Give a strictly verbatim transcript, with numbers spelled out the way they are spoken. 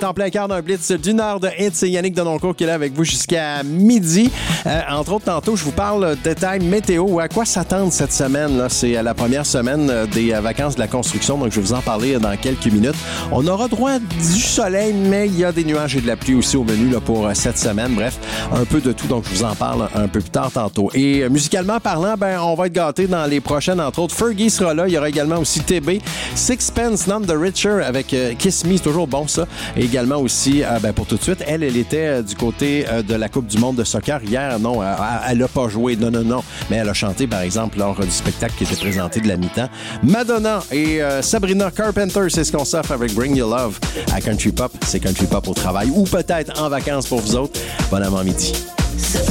est en plein quart d'un blitz d'une heure de hits. C'est Yannick Denoncourt qui est là avec vous jusqu'à midi. Euh, entre autres, tantôt, je vous parle détails météo. À quoi s'attendre cette semaine? Là? C'est la première semaine des vacances de la construction, donc je vais vous en parler dans quelques minutes. On aura droit du soleil, mais il y a des nuages et de la pluie aussi au menu là, pour cette semaine. Bref, un peu de tout, donc je vous en parle un peu plus tard tantôt. Et euh, musicalement parlant, ben, on va être gâtés dans les prochaines, entre autres. Fergie sera là. Il y aura également aussi T B. Sixpence None the Richer avec euh, Kiss Me, c'est toujours bon ça. Et également aussi, euh, ben, pour tout de suite, elle, elle était euh, du côté euh, de la Coupe du monde de soccer hier. Non, euh, elle n'a pas joué, non, non, non. Mais elle a chanté, par exemple, lors du spectacle qui était présenté de la mi-temps. Madonna et euh, Sabrina Carpenter, c'est ce qu'on s'offre avec Bring Your Love à Country Pop. C'est Country Pop au travail ou peut-être en vacances pour vous autres. Bon avant-midi.